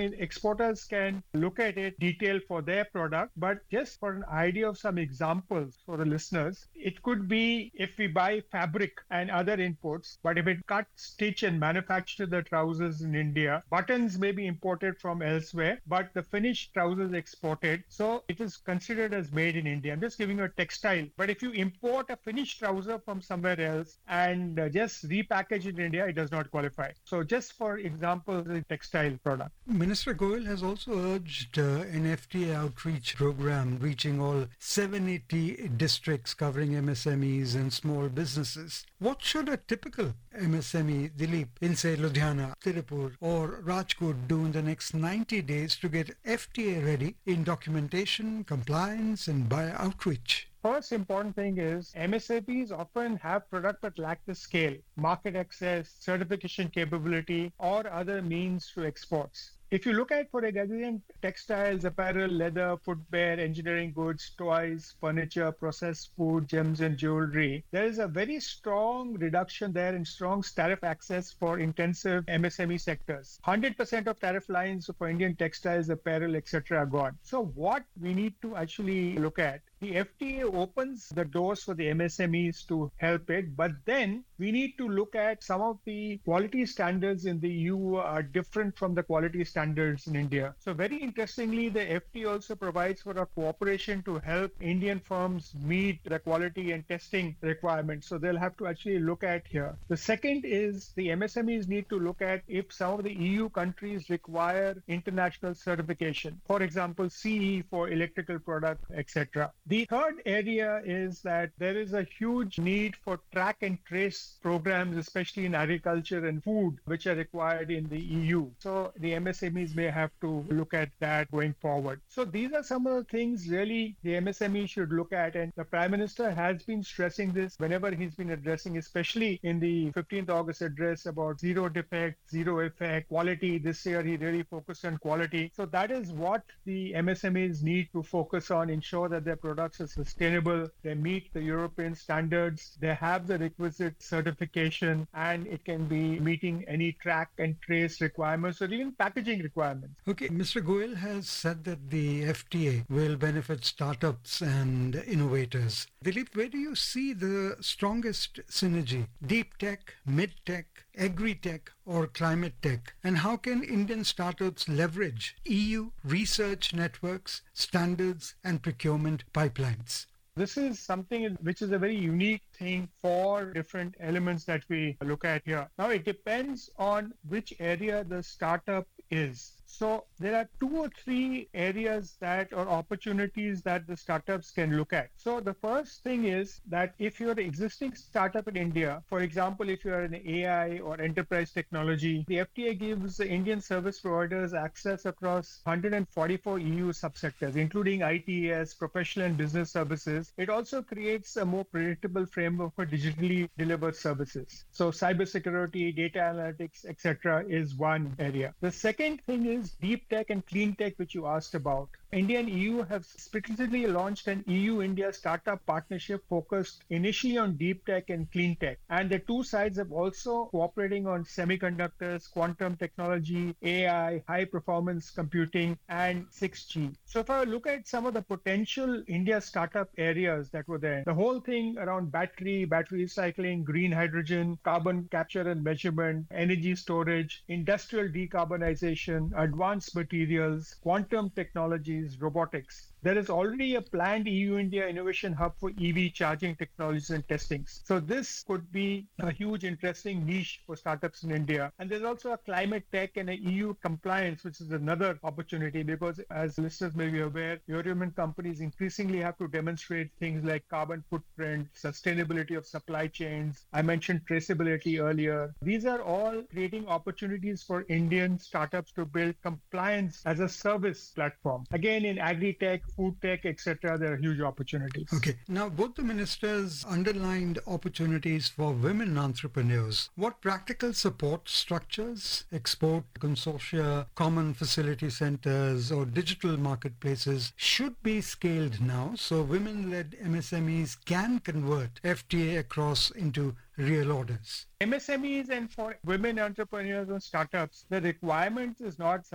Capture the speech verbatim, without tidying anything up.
mean, exporters can look at it detailed for their product, but just for an idea of some examples for the listeners, it could be if we buy fabric and other inputs, but if it cut, stitch, and manufacture the trousers in India, buttons may be imported from elsewhere, but the finished trousers exported, so it is considered as made in India. I'm just giving you a textile, but if you import a finished trouser from somewhere else and uh, just repackage it in India, it does not qualify. So just for example, the textile product. Minister Goyal has also urged uh, an F T A outreach program reaching all seven hundred eighty districts covering M S M Es and small businesses. What should a typical M S M E, Dilip, in say Ludhiana, Tirupur or Rajkot do in the next ninety days to get F T A ready in documentation, compliance and by outreach? First important thing is M S M Es often have product but lack the scale, market access, certification capability, or other means to exports. If you look at, for example, textiles, apparel, leather, footwear, engineering goods, toys, furniture, processed food, gems and jewelry, there is a very strong reduction there in strong tariff access for intensive M S M E sectors. one hundred percent of tariff lines for Indian textiles, apparel, et cetera are gone. So what we need to actually look at, the F T A opens the doors for the M S M Es to help it, but then we need to look at some of the quality standards in the E U are different from the quality standards in India. So very interestingly, the F T A also provides for a cooperation to help Indian firms meet the quality and testing requirements. So they'll have to actually look at here. The second is the M S M Es need to look at if some of the E U countries require international certification. For example, C E for electrical product, et cetera. The third area is that there is a huge need for track and trace programs, especially in agriculture and food, which are required in the E U. So the M S M Es may have to look at that going forward. So these are some of the things really the M S M E should look at. And the Prime Minister has been stressing this whenever he's been addressing, especially in the fifteenth August address about zero defect, zero effect, quality. This year he really focused on quality. So that is what the M S M Es need to focus on, ensure that their products are sustainable, they meet the European standards, they have the requisite certification, and it can be meeting any track and trace requirements or even packaging requirements. Okay, Mister Goyal has said that the F T A will benefit startups and innovators. Dilip, where do you see the strongest synergy? Deep tech, mid tech, agri-tech or climate tech? And how can Indian startups leverage E U research networks, standards and procurement pipelines? This is something which is a very unique thing for different elements that we look at here. Now, it depends on which area the startup is. So there are two or three areas that or opportunities that the startups can look at. So the first thing is that if you're an existing startup in India, for example, if you're an A I or enterprise technology, the F T A gives the Indian service providers access across one hundred forty-four E U subsectors, including I T S, professional and business services. It also creates a more predictable framework for digitally delivered services. So cybersecurity, data analytics, et cetera is one area. The second thing is deep tech and clean tech, which you asked about. India and E U have specifically launched an E U-India startup partnership focused initially on deep tech and clean tech. And the two sides have also cooperating on semiconductors, quantum technology, A I, high performance computing, and six G. So if I look at some of the potential India startup areas that were there, the whole thing around battery, battery recycling, green hydrogen, carbon capture and measurement, energy storage, industrial decarbonization, advanced materials, quantum technologies, robotics. There is already a planned E U-India innovation hub for E V charging technologies and testings. So this could be a huge interesting niche for startups in India. And there's also a climate tech and a E U compliance, which is another opportunity because as listeners may be aware, European companies increasingly have to demonstrate things like carbon footprint, sustainability of supply chains. I mentioned traceability earlier. These are all creating opportunities for Indian startups to build compliance as a service platform. Again, in agri-tech, food tech, et cetera, there are huge opportunities. Okay. Now, both the ministers underlined opportunities for women entrepreneurs. What practical support structures, export consortia, common facility centers, or digital marketplaces should be scaled now so women-led M S M Es can convert F T A across into real orders? M S M Es and for women entrepreneurs and startups, the requirement is not